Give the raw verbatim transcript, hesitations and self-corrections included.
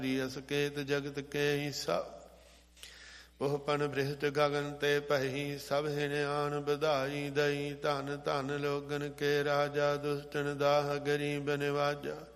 ਅਸਕੇਤ ਜਗਤ ਕੇ ਹਿੱਸਾ ਉਹ ਪਨ ਬ੍ਰਿਹਟ ਗਗਨ ਤੇ ਪਹੀ ਸਭ ਹਿਣਿਆਨ ਵਧਾਈ ਦਈ ਧਨ ਧਨ ਲੋਗਨ ਕੇ ਰਾਜਾ ਦੁਸ਼ਟਨ ਦਾਹ ਗਰੀਬ ਨਿਵਾਜਾ